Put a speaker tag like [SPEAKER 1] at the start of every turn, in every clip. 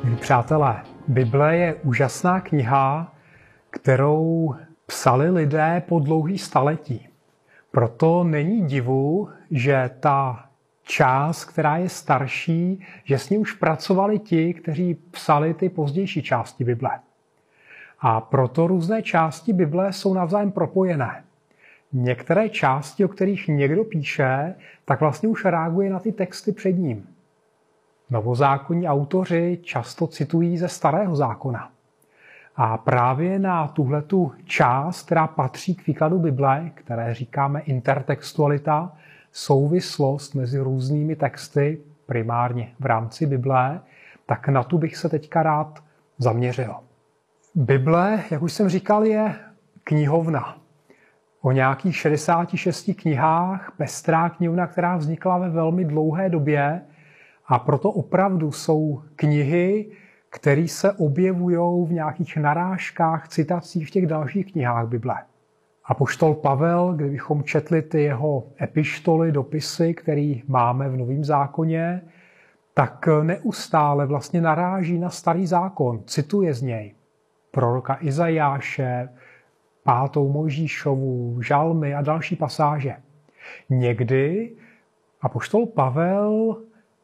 [SPEAKER 1] Přátelé, Bible je úžasná kniha, kterou psali lidé po dlouhý staletí. Proto není divu, že ta část, která je starší, že s ní už pracovali ti, kteří psali ty pozdější části Bible. A proto různé části Bible jsou navzájem propojené. Některé části, o kterých někdo píše, tak vlastně už reaguje na ty texty před ním. Novozákonní autoři často citují ze Starého zákona. A právě na tuhletu část, která patří k výkladu Bible, které říkáme intertextualita, souvislost mezi různými texty, primárně v rámci Bible, tak na tu bych se teďka rád zaměřil. Bible, jak už jsem říkal, je knihovna. O nějakých 66 knihách, pestrá knihovna, která vznikla ve velmi dlouhé době, a proto opravdu jsou knihy, které se objevují v nějakých narážkách, citacích v těch dalších knihách Bible. Apoštol Pavel, kdybychom četli ty jeho epištoly, dopisy, které máme v Novém zákoně, tak neustále vlastně naráží na Starý zákon, cituje z něj proroka Izajáše, 5. Mojžíšovu, žalmy a další pasáže. Někdy apoštol Pavel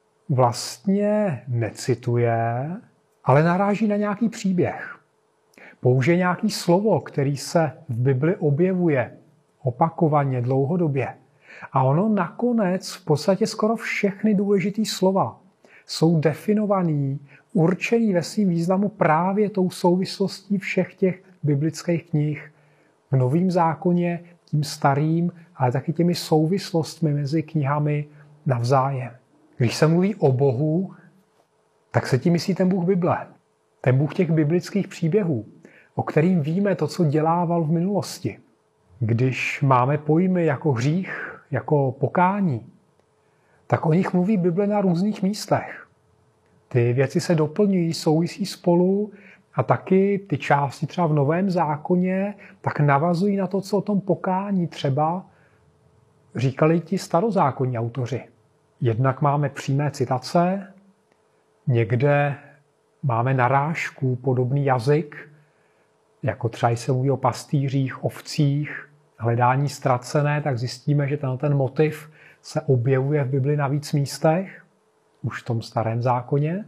[SPEAKER 1] vlastně necituje, ale naráží na nějaký příběh. Použije nějaký slovo, který se v Bibli objevuje opakovaně, dlouhodobě. A ono nakonec v podstatě skoro všechny důležitý slova jsou definovaný, určený ve svým významu právě tou souvislostí všech těch biblických knih. V Novém zákoně, tím starým, ale taky těmi souvislostmi mezi knihami navzájem. Když se mluví o Bohu, tak se tím myslí ten Bůh Bible. Ten Bůh těch biblických příběhů, o kterým víme to, co dělával v minulosti. Když máme pojmy jako hřích, jako pokání, tak o nich mluví Bible na různých místech. Ty věci se doplňují, souvisí spolu a taky ty části třeba v Novém zákoně tak navazují na to, co o tom pokání třeba říkali ti starozákonní autoři. Jednak máme přímé citace, někde máme narážku, podobný jazyk, jako třeba se mluví o pastýřích, ovcích, hledání ztracené, tak zjistíme, že ten motiv se objevuje v Bibli na víc místech, už v tom Starém zákoně.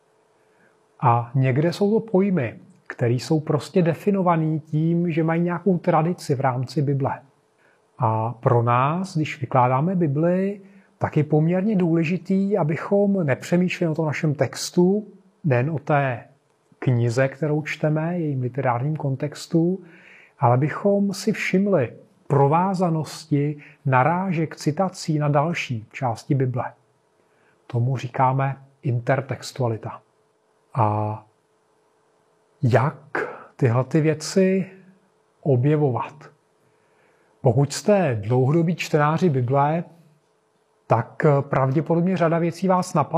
[SPEAKER 1] A někde jsou to pojmy, které jsou prostě definované tím, že mají nějakou tradici v rámci Bible. A pro nás, když vykládáme Bibli, tak je poměrně důležitý, abychom nepřemýšleli o tom našem textu, nejen o té knize, kterou čteme, jejím literárním kontextu, ale abychom si všimli provázanosti, narážek, citací na další části Bible. Tomu říkáme intertextualita. A jak tyhle ty věci objevovat? Pokud jste dlouhodobí čtenáři Bible, tak pravděpodobně řada věcí vás napadne.